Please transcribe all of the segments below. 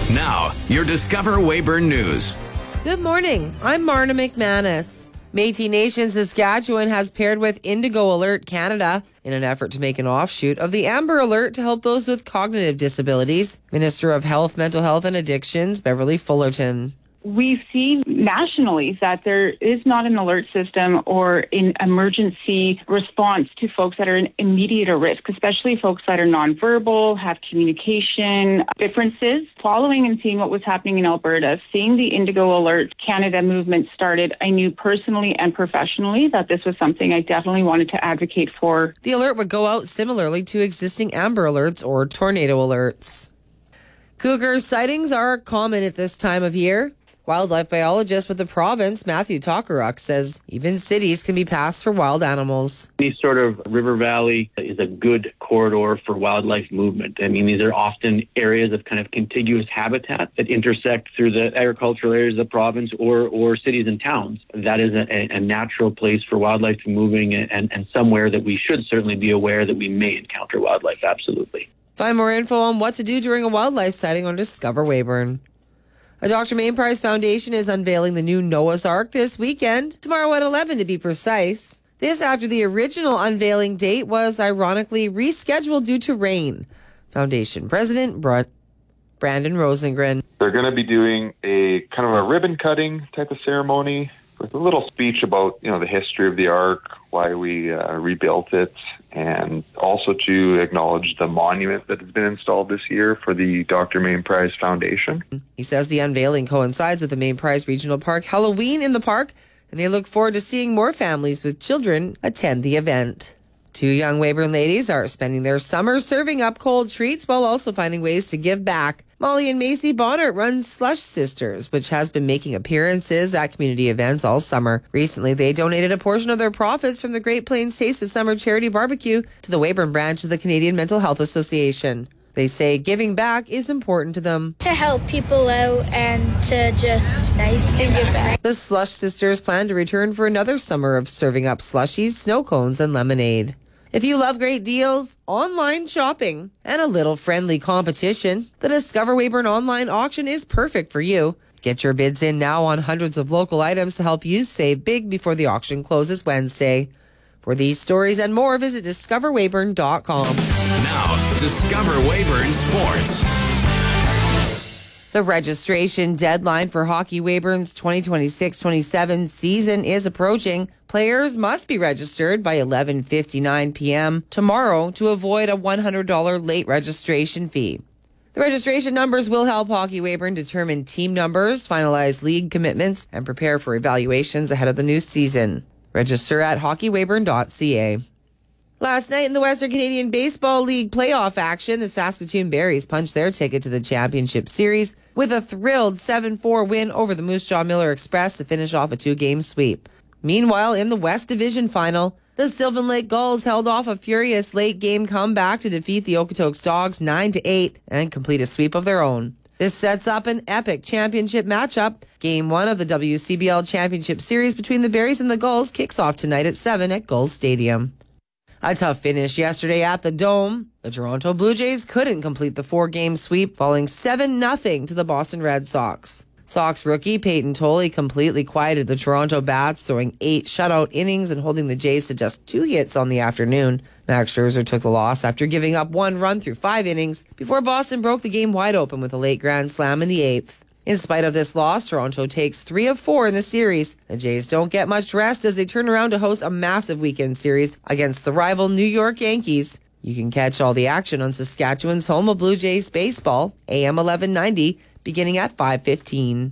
Now, your Discover Weyburn News. Good morning. I'm Marna McManus. Métis Nation Saskatchewan has paired with Indigo Alert Canada in an effort to make an offshoot of the Amber Alert to help those with cognitive disabilities. Minister of Health, Mental Health and Addictions, Beverly Fullerton. We've seen nationally that there is not an alert system or an emergency response to folks that are in immediate risk, especially folks that are nonverbal, have communication differences. Following and seeing what was happening in Alberta, seeing the Indigo Alert Canada movement started, I knew personally and professionally that this was something I definitely wanted to advocate for. The alert would go out similarly to existing Amber Alerts or tornado alerts. Cougar sightings are common at this time of year. Wildlife biologist with the province, Matthew Tokaruk, says even cities can be passed for wild animals. Any sort of river valley is a good corridor for wildlife movement. I mean, these are often areas of kind of contiguous habitat that intersect through the agricultural areas of the province or cities and towns. That is a natural place for wildlife to moving and somewhere that we should certainly be aware that we may encounter wildlife, absolutely. Find more info on what to do during a wildlife sighting on Discover Weyburn. A Dr. Main Prize Foundation is unveiling the new Noah's Ark this weekend, tomorrow at 11 to be precise. This after the original unveiling date was ironically rescheduled due to rain. Foundation President Brandon Rosengren. They're going to be doing a kind of a ribbon cutting type of ceremony with a little speech about, the history of the Ark, why we rebuilt it, and also to acknowledge the monument that has been installed this year for the Dr. Main Prize Foundation. He says the unveiling coincides with the Main Prize Regional Park Halloween in the park, and they look forward to seeing more families with children attend the event. Two young Weyburn ladies are spending their summer serving up cold treats while also finding ways to give back. Molly and Macy Bonner run Slush Sisters, which has been making appearances at community events all summer. Recently, they donated a portion of their profits from the Great Plains Taste of Summer charity barbecue to the Weyburn branch of the Canadian Mental Health Association. They say giving back is important to them. To help people out and to just nice and give back. The Slush Sisters plan to return for another summer of serving up slushies, snow cones, and lemonade. If you love great deals, online shopping, and a little friendly competition, the Discover Weyburn online auction is perfect for you. Get your bids in now on hundreds of local items to help you save big before the auction closes Wednesday. For these stories and more, visit discoverweyburn.com. Now, Discover Weyburn Sports. The registration deadline for Hockey Weyburn's 2026-27 season is approaching. Players must be registered by 11:59 p.m. tomorrow to avoid a $100 late registration fee. The registration numbers will help Hockey Weyburn determine team numbers, finalize league commitments, and prepare for evaluations ahead of the new season. Register at hockeyweyburn.ca. Last night in the Western Canadian Baseball League playoff action, the Saskatoon Berries punched their ticket to the championship series with a thrilled 7-4 win over the Moose Jaw Miller Express to finish off a 2-game sweep. Meanwhile, in the West Division final, the Sylvan Lake Gulls held off a furious late-game comeback to defeat the Okotoks Dogs 9-8 and complete a sweep of their own. This sets up an epic championship matchup. Game 1 of the WCBL Championship Series between the Berries and the Gulls kicks off tonight at 7 at Gulls Stadium. A tough finish yesterday at the Dome. The Toronto Blue Jays couldn't complete the 4-game sweep, falling 7-0 to the Boston Red Sox. Sox rookie Peyton Tolley completely quieted the Toronto Bats, throwing 8 shutout innings and holding the Jays to just 2 hits on the afternoon. Max Scherzer took the loss after giving up 1 run through 5 innings before Boston broke the game wide open with a late grand slam in the 8th. In spite of this loss, Toronto takes 3 of 4 in the series. The Jays don't get much rest as they turn around to host a massive weekend series against the rival New York Yankees. You can catch all the action on Saskatchewan's home of Blue Jays baseball, AM 1190, beginning at 5:15.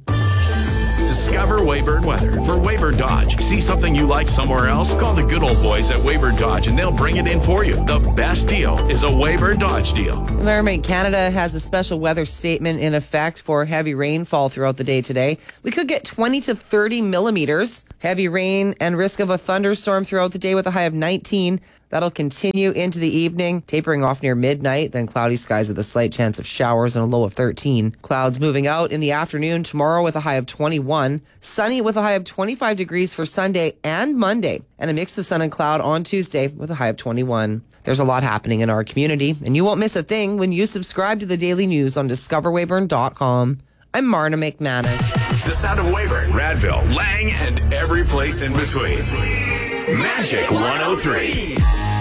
Discover Weyburn weather for Weyburn Dodge. See something you like somewhere else? Call the good old boys at Weyburn Dodge and they'll bring it in for you. The best deal is a Weyburn Dodge deal. Environment Canada has a special weather statement in effect for heavy rainfall throughout the day today. We could get 20 to 30 millimeters. Heavy rain and risk of a thunderstorm throughout the day with a high of 19. That'll continue into the evening, tapering off near midnight, then cloudy skies with a slight chance of showers and a low of 13. Clouds moving out in the afternoon tomorrow with a high of 21. Sunny with a high of 25 degrees for Sunday and Monday, and a mix of sun and cloud on Tuesday with a high of 21. There's a lot happening in our community, and you won't miss a thing when you subscribe to the daily news on discoverweyburn.com. I'm Marna McManus. The sound of Weyburn, Radville, Lang, and every place in between. Magic 103.